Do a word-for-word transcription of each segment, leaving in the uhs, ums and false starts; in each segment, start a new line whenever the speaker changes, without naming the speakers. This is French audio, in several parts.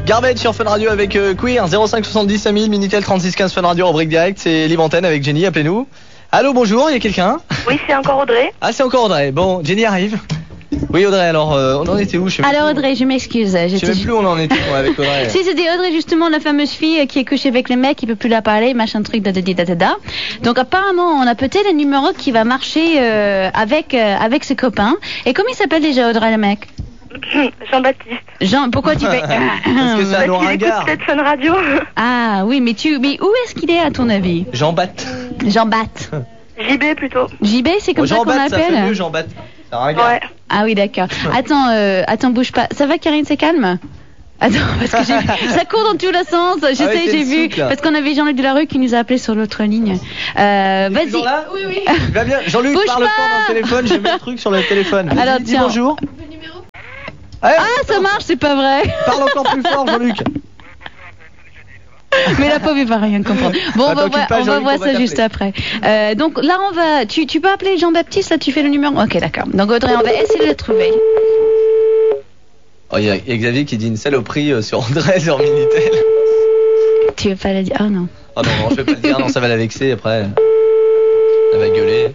Garbage sur Fun Radio avec euh, Queer, zéro cinq soixante-dix cinq mille, Minitel trente-six quinze Fun Radio en break direct, c'est libre antenne avec Jenny, appelez-nous. Allô, bonjour, il y a quelqu'un?
Oui, c'est encore Audrey.
Ah, c'est encore Audrey, bon, Jenny arrive. Oui Audrey, alors euh, on en était où? Je sais
Alors
plus.
Audrey, je m'excuse.
Je sais même plus où on en était moi, avec Audrey.
Si c'était Audrey justement, la fameuse fille qui est couchée avec le mec, qui peut plus la parler, machin truc, da da da da da. Donc apparemment, on a peut-être un numéro qui va marcher euh, avec euh, avec ses copains. Et comment il s'appelle déjà Audrey le mec?
Jean-Baptiste.
Jean, pourquoi tu fais?
Parce que c'est un long
Parce qu'il écoute
ringard.
peut-être Fun Radio.
Ah oui, mais tu, mais où est-ce qu'il est à ton avis?
Jean Bat.
Jean Bat.
J B plutôt.
J B, c'est comme
Bon,
ça
Jean
qu'on
Bat, ça fait mieux
l'appelle?
Jean Bat. C'est un ringard.
Ouais.
Ah oui, d'accord. Attends, euh, attends, bouge pas. Ça va, Karine, c'est calme? Attends, parce que j'ai... ça court dans tous les sens. Je
Ah
sais,
ouais, t'es
j'ai
le
vu.
souk, là.
Parce qu'on avait Jean-Luc Delarue qui nous a appelé sur l'autre ligne. Euh, vas-y.
Toujours là?
Oui, oui.
Va bien, Jean-Luc
Bouge
parle
pas.
fort dans le téléphone, j'ai mis le truc sur le téléphone. Vas-y,
Alors,
dis
tiens.
bonjour. Ouais,
Ah, ça marche, c'est pas vrai.
parle encore plus fort, Jean-Luc.
Mais la pauvre, il va rien comprendre. Bon, on
Bah,
va
t'occupe
voir,
pas,
on va
Jean-Luc,
voir
on va
ça
t'appeler.
juste après. Euh, donc là, on va. Tu, tu peux appeler Jean-Baptiste, là, tu fais le numéro. Ok, d'accord. Donc Audrey, on va essayer de le trouver.
Oh, il y, a- il y a Xavier qui dit une saloperie euh, sur Audrey sur Minitel.
Tu veux pas la dire? Oh non.
Oh non, non, je vais pas le dire, non, ça va la vexer après. Elle va gueuler.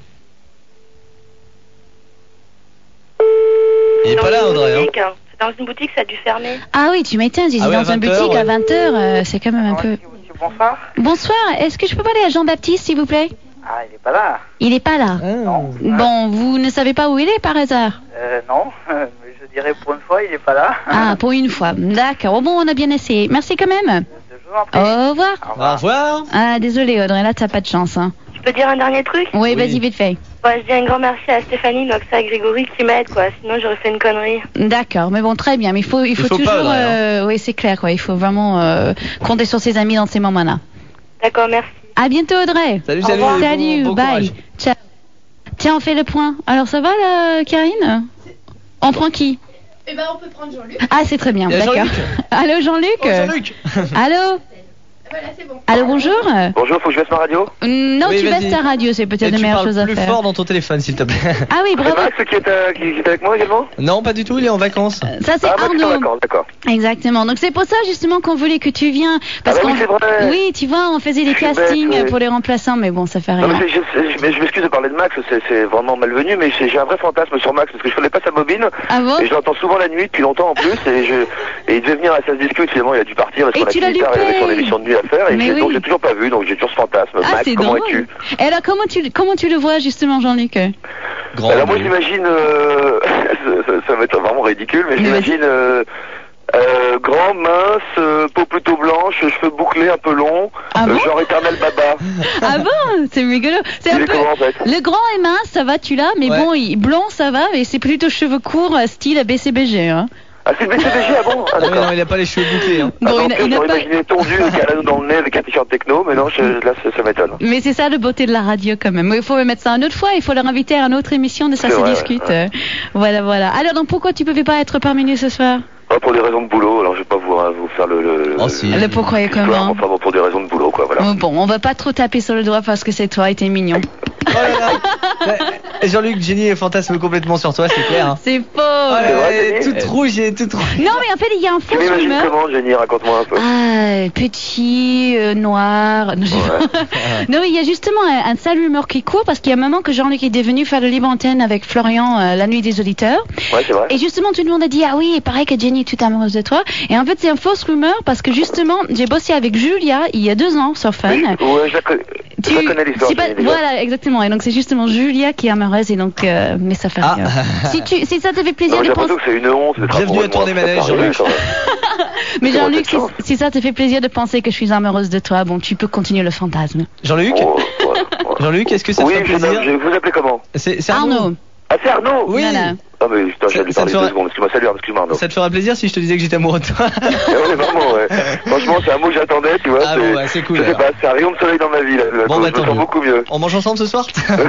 Il est
Dans
pas là,
une
Audrey. Hein.
boutique, hein. C'est dans une boutique, ça a dû fermer.
Ah oui, tu m'étonnes, j'étais
Ah ouais, à
dans une
vingt heures,
boutique à
ouais.
vingt heures, c'est quand même un peu.
Bonsoir.
Bonsoir, est-ce que je peux parler à Jean-Baptiste, s'il vous plaît?
Ah, il est pas là.
Il est pas là.
Ah.
Bon, vous ne savez pas où il est par hasard?
Euh, non. Mais je dirais pour une fois, il est pas là.
Ah, pour une fois. D'accord. Oh, bon, on a bien essayé. Merci quand même.
Je vous en prie.
Au revoir.
Au revoir.
Ah, désolé Audrey, là t'as pas de chance. Hein.
Tu peux dire un dernier truc?
Oui,
Oui.
vas-y, vite fait.
Ouais, je dis un grand merci à Stéphanie, Noxa et Grégory qui m'aident, quoi. Sinon, j'aurais fait une connerie.
D'accord, mais bon, très bien. Mais il faut, il faut,
faut pas,
toujours.
Audrey, hein.
euh, oui, c'est clair, quoi. Il faut vraiment euh, compter sur ses amis dans ces moments-là.
D'accord, merci.
À bientôt, Audrey.
Salut,
Au
salut.
revoir.
bon-
Salut,
bon
bye.
courage.
Ciao. Tiens, on fait le point. Alors, ça va, là, Karine? On prend qui?
Eh ben, on peut prendre Jean-Luc.
Ah, c'est très bien,
Il y a
d'accord.
Jean-Luc.
Allô, Jean-Luc?
Oh, Jean-Luc.
Allô?
Voilà, c'est bon.
Allô, bonjour?
Bonjour, faut que je baisse ma radio.
Mm, Non,
Oui,
tu
vas-y.
baisses ta radio, c'est
Et
peut-être la
tu
meilleure
parles
chose à
plus
faire.
fort dans ton téléphone, s'il te plaît.
Ah oui,
C'est
bravo.
Max qui est, euh, qui, qui est avec moi également.
Non, pas du tout, il est en vacances.
Ça, c'est
Ah, Max,
Arnaud.
d'accord, d'accord.
Exactement. Donc c'est pour ça justement qu'on voulait que tu viennes. Parce
Ah bah
qu'on-
oui, c'est vrai.
oui, tu vois, on faisait des
Je suis bête,
castings
oui.
pour les remplaçants, mais bon, ça fait
Non,
rien.
mais c'est- je, je- je m'excuse de parler de Max, c'est c'est vraiment malvenu, mais j'ai j'ai un vrai fantasme sur Max parce que je connais pas sa bobine.
Ah bon?
Et je l'entends souvent la nuit, depuis longtemps en plus, et, je, et il devait venir à Ça se discute, finalement il a dû partir parce
Et
qu'on a
tu l'as
fini tard, il avait son
loupé.
émission de nuit à faire, et
Mais
j'ai-
oui.
donc j'ai toujours pas vu, donc j'ai toujours ce fantasme.
Ah,
Max,
c'est
comment
drôle.
es-tu?
Et alors, comment tu, comment tu le vois justement, Jean-Luc?
Grand.
Alors moi j'imagine, euh, ça, ça- ça va être vraiment ridicule, mais
Mais
j'imagine euh, euh, grand, mince, euh, peau plutôt blanche, cheveux bouclés un peu longs,
Ah
euh,
bon?
genre éternel baba.
Ah bon? C'est rigolo. C'est
Il
un
est
peu.
comment en fait?
Le grand et mince, ça va, tu l'as, mais
Ouais.
bon, il, blond, ça va, mais c'est plutôt cheveux courts, euh, style B C B G. Hein.
Ah c'est le B C B G, ah bon? Ah
Ah oui,
d'accord.
non, il a pas les cheveux bouclés. Hein.
Ah
Bon,
non,
il, a-
ok,
il n'a
j'aurais
pas.
imaginé tondu, avec un anneau dans le nez, avec un t-shirt techno, mais non, je, là ça, ça m'étonne.
Mais c'est ça la beauté de la radio quand même. Il faut mettre ça une autre fois, il faut leur inviter à une autre émission de Ça
C'est
se
vrai,
discute.
ouais.
Euh, Voilà, voilà. Alors donc pourquoi tu pouvais pas être parmi nous ce soir?
Ah, pour des raisons de boulot, alors je vais pas vous, hein, vous faire le... le
Oh, si.
Le pourquoi et
l'histoire,
comment?
Enfin bon, pour des raisons de boulot, quoi, voilà.
Oh, bon, on va pas trop taper sur le doigt parce que c'est toi et t'es mignon.
Oh là là. Et Jean-Luc, Jenny fantasme complètement sur toi, c'est clair. Hein.
C'est faux.
Oh là
C'est
là,
vrai,
elle est
Jenny
toute rouge, elle est toute rouge.
Non mais en fait il y a un
Tu
faux
m'imagines
rumeur.
comment, Jenny? Raconte-moi un peu.
Ah, petit, euh, noir. Non, j'ai
Ouais.
pas- non, il y a justement un, un sale rumeur qui court parce qu'il y a un moment que Jean-Luc est devenu faire le libre antenne avec Florian euh, la nuit des auditeurs.
Ouais, c'est vrai.
Et justement, tout le monde a dit, ah oui, il paraît que Jenny est toute amoureuse de toi. Et en fait, c'est une fausse rumeur parce que justement, j'ai bossé avec Julia il y a deux ans sur Fun.
Oui, ouais, je la, co- je la connais l'histoire.
c'est pas-
Jenny, déjà.
voilà, exactement. Et donc, c'est justement Julia qui est amoureuse et donc, euh, mais ça fait
Ah.
rien. si, tu, si ça te fait plaisir
Non,
de
j'ai
penser.
l'impression que c'est une honte d'être
Bienvenue
amoureux
à
de moi,
Tourner
ça
Manège,
peut arriver,
Jean-Luc.
quand même.
Mais
C'est
Jean-Luc,
votre
si,
chance.
si ça te fait plaisir de penser que je suis amoureuse de toi, bon, tu peux continuer le fantasme.
Jean-Luc
Oh, ouais, ouais.
Jean-Luc, est-ce que ça te
Oui,
fait
je,
plaisir?
je vous appelez comment?
C'est c'est
Arnaud.
Ah, c'est Arnaud?
Oui.
Voilà.
Ah, mais putain,
Ça-
j'ai dû
ça te
parler deux
fera-
secondes. Excuse-moi, salut, Arnaud, excuse-moi, Arnaud.
Ça te ferait plaisir si je te disais que j'étais amoureux de toi?
Ah ouais, vraiment, ouais. Franchement, c'est un mot que j'attendais, tu vois.
Ah bon, ouais, c'est cool,
Je sais
alors.
pas, c'est un rayon de soleil dans ma vie, là.
Bon,
je
bah,
me
tant
sens
mieux.
beaucoup mieux.
On mange ensemble ce soir?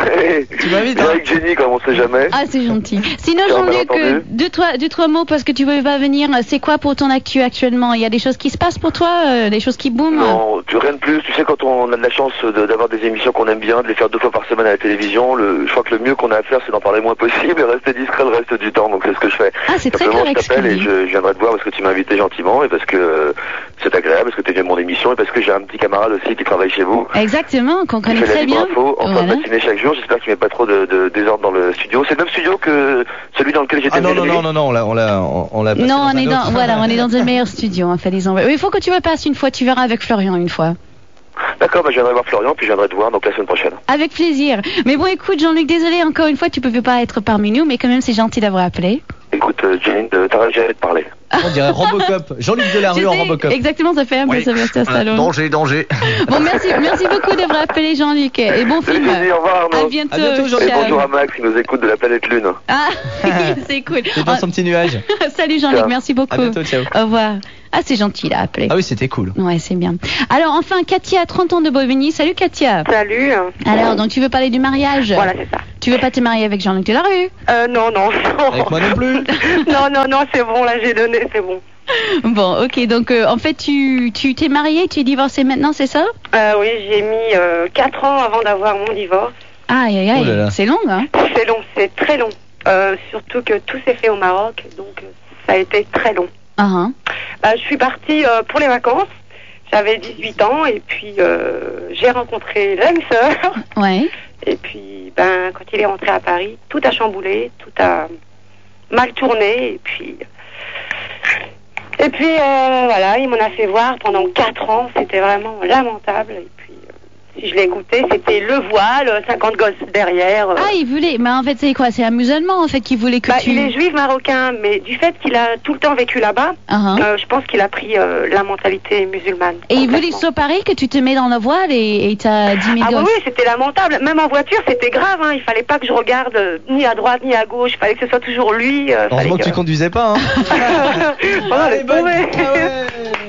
Tu m'invites,
Viens
hein?
avec Jenny, comme on sait jamais.
Ah, c'est gentil. Sinon,
Tiens,
Jean-Luc,
malentendu.
euh, deux, trois, deux, trois mots parce que tu veux pas venir. C'est quoi pour ton actu actuellement? Il y a des choses qui se passent pour toi? euh, Des choses qui boom?
Non, tu, rien de plus. Tu sais, quand on a de la chance de- d'avoir des émissions qu'on aime bien, de les faire deux fois par semaine à la télévision, le, je crois que le mieux qu'on a à faire, c'est d'en parler le moins possible et rester discret le reste reste du temps, donc c'est ce que je fais.
Ah, c'est très
Simplement,
clair
je t'appelle et
exprimé.
je, je viendrai te voir parce que tu m'as invité gentiment et parce que euh, c'est agréable, parce que tu es venu à mon émission et parce que j'ai un petit camarade aussi qui travaille chez vous.
Exactement, qu'on
Qui
connaît
fait la
très
libre
bien.
info en fin de
Voilà.
matinée chaque jour. J'espère qu'il n'y a pas trop de, de désordre dans le studio. C'est le même studio que celui dans lequel j'étais
Ah non, non,
élevé.
non, non, non, on l'a, on l'a, on on l'a passé
Non,
dans
on
un
est dans,
autre.
voilà, on est dans un meilleur studio, en fait, disons. Oui, il faut que tu repasses une fois, tu verras avec Florian une fois.
D'accord, bah, je viendrai voir Florian puis je viendrai te voir donc la semaine prochaine.
Avec plaisir. Mais bon, écoute, Jean-Luc, désolé encore une fois, tu ne pouvais pas être parmi nous, mais quand même, c'est gentil d'avoir appelé.
Écoute, euh, Jenny, euh, t'arrêtes jamais de parler.
On dirait Robocop. Jean-Luc Delarue en
Je sais,
Robocop.
exactement, ça fait un peu
Oui.
Sylvester
Voilà.
Stallone.
Danger, danger.
Bon, merci, merci beaucoup d'avoir appelé Jean-Luc. Et bon
Salut,
film.
Jenny, au revoir,
À
Arnaud.
bientôt.
À bientôt, Jean-Luc.
Et
Ciao.
bonjour à Max qui nous écoute de la planète Lune.
Ah, c'est cool.
C'est dans son petit nuage.
Salut Jean-Luc,
Ciao.
merci beaucoup.
À bientôt, ciao.
Au revoir. Ah, c'est gentil, il a appelé.
Ah oui, c'était cool.
Ouais, c'est bien. Alors, enfin, Katia, trente ans de Bobigny. Salut, Katia.
Salut.
Alors, donc, tu veux parler du mariage?
Voilà, c'est ça.
Tu veux pas te marier avec Jean-Luc Delarue?
Euh, non, non, non.
Avec moi non plus.
non, non, non, c'est bon, là, j'ai donné, c'est bon.
Bon, ok, donc, euh, en fait, tu tu t'es marié, tu es divorcé maintenant, c'est ça?
Euh, oui, j'ai mis euh, quatre ans avant d'avoir mon divorce.
Aïe, aïe,
Oh là là.
aïe, c'est long, hein?
C'est long, c'est très long. Euh, surtout que tout s'est fait au Maroc, donc euh, ça a été très long.
Ah, hein.
Bah, je suis partie euh, pour les vacances. J'avais dix-huit ans et puis euh, j'ai rencontré l'âme sœur.
Ouais.
Et puis, ben, quand il est rentré à Paris, tout a chamboulé, tout a mal tourné. Et puis, et puis euh, voilà, il m'en a fait voir pendant quatre ans. C'était vraiment lamentable. Et puis, euh, si je l'ai écouté, c'était le voile, cinquante gosses derrière. euh.
Ah, il voulait, mais en fait, c'est quoi? C'est un musulman, en fait, qui voulait que
Bah,
tu...
il est juif marocain, mais du fait qu'il a tout le temps vécu là-bas,
Ah, hein.
euh, je pense qu'il a pris euh, la mentalité musulmane.
Et il voulait
complètement.
soit pareil que tu te mets dans la voile et et t'as dix mille
Ah oui,
gosses.
oui, c'était lamentable. Même en voiture, c'était grave. Hein. Il fallait pas que je regarde euh, ni à droite ni à gauche. Il fallait que ce soit toujours lui. Euh,
Heureusement
fallait
que tu conduisais pas, hein.
Oh,
Ah,
laisse
elle est bonne.
tomber.
Ah ouais.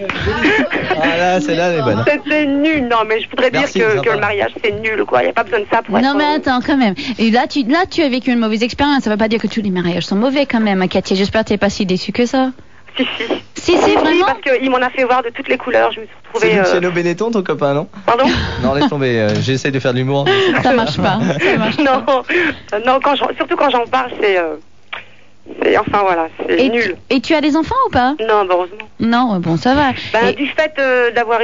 Ah là, celle-là, elle est bonne.
C'était nul. Non, mais je voudrais
Merci,
dire que,
sympa.
que le mariage, c'est nul, quoi. Il n'y a pas besoin de ça pour être...
Non mais
heureux.
attends quand même. Et là tu là tu as vécu une mauvaise expérience. Ça veut pas dire que tous les mariages sont mauvais quand même, Katia. J'espère que t'es pas si déçue que ça.
Si, si.
Si si
Si,
vraiment.
parce qu'il m'en a fait voir de toutes les couleurs. Je me suis
C'est
retrouvée... euh,
Luciano Benetton, ton copain, non?
Pardon.
Non, laisse tomber. euh, J'essaye de faire de l'humour.
Ça marche pas. Ça marche pas.
Non, euh, non quand j'en- surtout quand j'en parle, c'est... euh, c'est- Enfin, voilà, c'est
Et
nul.
tu, et tu as des enfants ou pas?
Non, bah, heureusement.
Non, bon ça va.
Ben,
Et-
du fait euh, d'avoir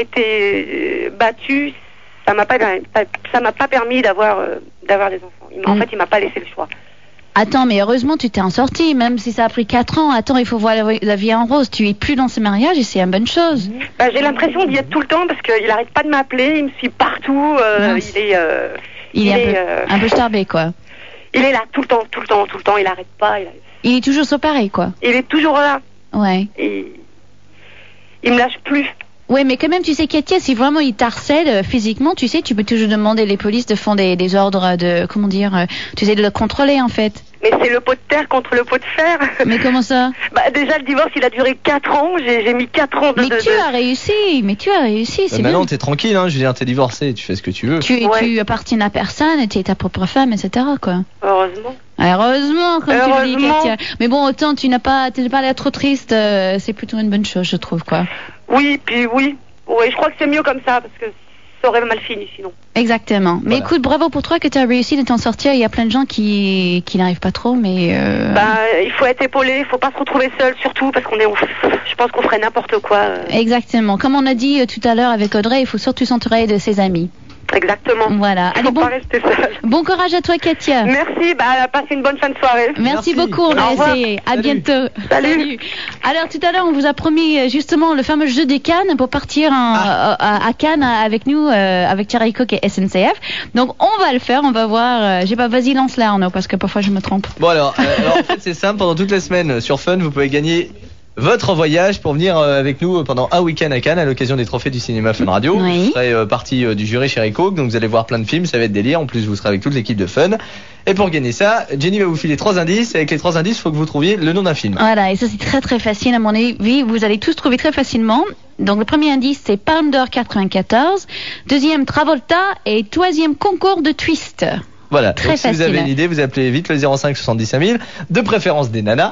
été euh, battue, ça m'a pas, ça m'a pas permis d'avoir euh, d'avoir des enfants. Il m'a- En
Mm.
fait, il m'a pas laissé le choix.
Attends, mais heureusement tu t'es en sortie, même si ça a pris quatre ans. Attends, il faut voir la, la vie en rose. Tu es plus dans ce mariage et c'est une bonne chose.
Ben, j'ai l'impression d'y être tout le temps parce qu'il arrête pas de m'appeler, il me suit partout. euh,
Mince.
il est, euh,
Il, est, un peu,
euh,
un peu starbé quoi.
il est là tout le temps, tout le temps, tout le temps. Il arrête pas. Il,
Il est toujours sur pareil quoi.
il est toujours là.
Ouais.
Et il me lâche plus.
Ouais, mais quand même, tu sais, Katia, si vraiment il t'harcèle euh, physiquement, tu sais, tu peux toujours demander les polices de faire des, des ordres de, comment dire, euh, tu sais, de le contrôler en fait.
Mais c'est le pot de terre contre le pot de fer.
Mais comment ça?
Bah, déjà, le divorce, il a duré quatre ans. J'ai j'ai mis quatre ans de...
Mais
de-
tu
de-
as réussi, mais tu as réussi,
Bah,
c'est
maintenant,
bien.
t'es tranquille, hein. Je veux dire, t'es divorcé, tu fais ce que tu veux.
Tu,
Ouais.
tu appartiens à personne, tu es ta propre femme, et cetera quoi.
Heureusement.
Heureusement, comme tu le dis,
Heureusement.
Katia. Mais bon, autant tu n'as pas, tu n'as pas l'air trop triste, euh, c'est plutôt une bonne chose, je trouve quoi.
Oui, puis oui. Oui, je crois que c'est mieux comme ça parce que ça aurait mal fini sinon.
Exactement. Mais
Voilà.
écoute, bravo pour toi que tu as réussi de t'en sortir. Il y a plein de gens qui, qui n'arrivent pas trop, mais. Euh...
Bah, il faut être épaulé, il faut pas se retrouver seul surtout parce qu'on est, on- je pense qu'on ferait n'importe quoi. euh.
Exactement. Comme on a dit euh, tout à l'heure avec Audrey, il faut surtout s'entourer de ses amis.
Exactement.
Voilà.
Il
Allez,
faut
bon,
pas rester seul.
bon courage à toi, Katia.
Merci, bah, passez une bonne fin de soirée.
Merci,
Merci.
beaucoup, on
Au
va
revoir.
essayer. À
Salut.
bientôt.
Salut.
Alors, tout à l'heure, on vous a promis euh, justement le fameux jeu des Cannes pour partir en-
Ah.
à, à Cannes avec nous, euh, avec Thierry Coq et S N C F. Donc, on va le faire, on va voir. euh, J'ai pas, vas-y, lance-la, Arnaud, parce que parfois je me trompe.
Bon alors, euh, alors en fait c'est simple, pendant toute la semaine euh, sur Fun, vous pouvez gagner votre voyage pour venir euh, avec nous pendant un week-end à Cannes à l'occasion des trophées du cinéma Fun Radio.
Oui.
Vous serez euh, partie euh, du jury chez Coke, donc vous allez voir plein de films, ça va être délire. En plus, vous serez avec toute l'équipe de Fun. Et pour gagner ça, Jenny va vous filer trois indices. Et avec les trois indices, il faut que vous trouviez le nom d'un film.
Voilà, et ça c'est très très facile à mon avis, vous allez tous trouver très facilement. Donc le premier indice c'est Palme d'Or quatre-vingt-quatorze, deuxième Travolta et troisième Concours de Twist.
Voilà.
Très
Donc, si vous
facile.
avez une idée, vous appelez vite le zéro cinq soixante-dix cinq mille, de préférence des nanas.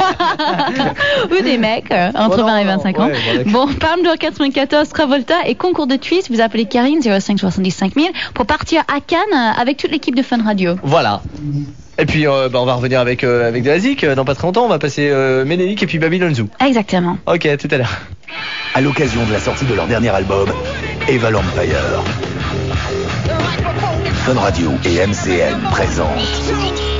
Ou des mecs euh, entre
Oh non,
vingt et vingt-cinq ans.
ouais, bon,
Bon, Palme d'Or quatre-vingt-quatorze, Travolta et Concours de Twist, vous appelez Karine zéro cinq soixante-dix cinq mille pour partir à Cannes euh, avec toute l'équipe de Fun Radio.
Voilà. Et puis euh, bah, on va revenir avec, euh, avec de la zik euh, dans pas très longtemps. On va passer euh, Ménélique et puis Babylon Zoo.
Exactement.
Ok, à tout à l'heure.
À l'occasion de la sortie de leur dernier album, Eva l'Empire, Fun Radio et M C N présentent